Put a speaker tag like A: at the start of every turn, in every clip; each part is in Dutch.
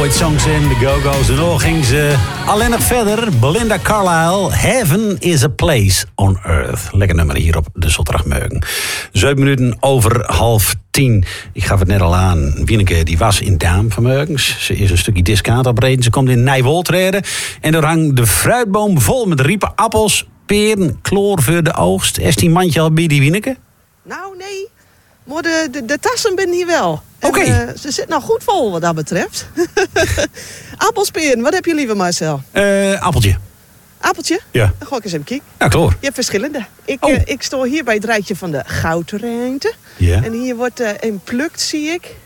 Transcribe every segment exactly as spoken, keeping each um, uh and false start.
A: Floyd zong ze in de Go-Go's. En dan ging ze alleen nog verder. Belinda Carlisle, Heaven is a Place on Earth. Lekker nummer hier op de Zotterdagsmorgen. Zeven minuten over half tien. Ik gaf het net al aan. Wieneke die was in Daam vanmorgens. Ze is een stukje discount opreden. Ze komt in Nijwold reden. En daar hangt de fruitboom vol met riepe appels, peren, kloor voor de oogst. Is die mandje al bij die Wieneke?
B: Nou, nee. Maar de, de, de tassen ben hier wel.
A: Oké.
B: Okay. Uh, ze zit nou goed vol wat dat betreft. Appelsperen, wat heb je liever, Marcel?
A: Uh, appeltje.
B: Appeltje?
A: Ja.
B: Dan ga ik eens even kijken.
A: Ja, kloor.
B: Je hebt verschillende. Ik,
A: Oh.
B: uh, ik sta hier bij het rijtje van de goudruimte.
A: Ja.
B: En hier wordt uh, een plukt, zie ik.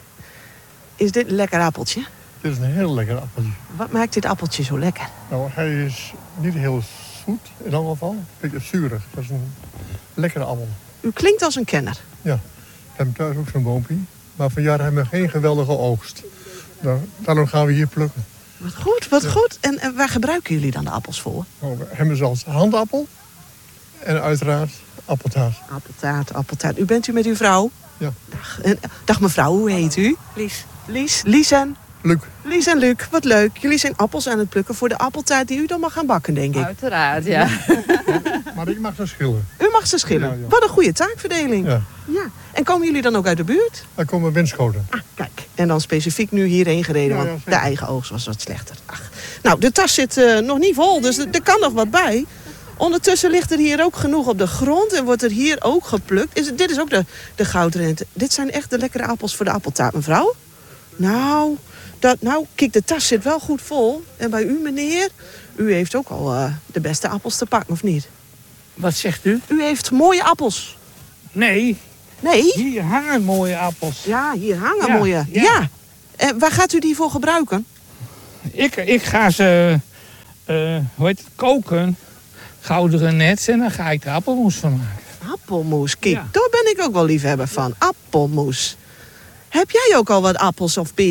B: Is dit een lekker appeltje?
C: Dit is een heel lekker appeltje.
B: Wat maakt dit appeltje zo lekker?
C: Nou, hij is niet heel zoet in elk geval. Een beetje zuurig. Dat is een lekkere appel.
B: U klinkt als een kenner.
C: Ja, we hebben thuis ook zo'n boompje. Maar van jaar hebben we geen geweldige oogst. Nou, daarom gaan we hier plukken.
B: Wat goed, wat
C: Ja.
B: goed. En, en waar gebruiken jullie dan de appels voor?
C: Nou, we hebben ze als handappel. En uiteraard appeltaart.
B: Appeltaart, appeltaart. U bent u met uw vrouw?
C: Ja.
B: Dag, en, dag mevrouw, hoe heet u?
D: Lies.
B: Lies. Lies en?
C: Luc,
B: Lies en Luc, wat leuk. Jullie zijn appels aan het plukken voor de appeltaart die u dan mag gaan bakken, denk ik.
D: Uiteraard, ja.
C: maar ik mag ze schillen.
B: U mag ze schillen.
C: Ja, ja.
B: Wat een goede taakverdeling.
C: Ja,
B: Ja. En komen jullie dan ook uit de buurt?
C: daar komen windschoten.
B: Ah, kijk. En dan specifiek nu hierheen gereden,
C: Ja,
B: want
C: ja, zeker.
B: de eigen oogst was wat slechter. Ach. Nou, de tas zit uh, nog niet vol, dus er, er kan nog wat bij. Ondertussen ligt er hier ook genoeg op de grond en wordt er hier ook geplukt. Is, het- dit is ook de, de goudrente. Dit zijn echt de lekkere appels voor de appeltaart, mevrouw. Nou, dat, nou, kijk, de tas zit wel goed vol. En bij u, meneer, u heeft ook al uh, de beste appels te pakken, of niet?
E: Wat zegt u?
B: U heeft mooie appels.
E: Nee,
B: Nee?
E: hier hangen mooie appels.
B: Ja, hier hangen
E: Ja,
B: mooie. Ja.
E: ja.
B: En waar gaat u die voor gebruiken?
E: Ik, ik ga ze, eh, hoe heet het, koken. Gouderen net en dan ga ik er appelmoes van maken.
B: Appelmoes, kijk,
E: Ja.
B: daar ben ik ook wel liefhebber van. Appelmoes. Heb jij ook al wat appels of peren?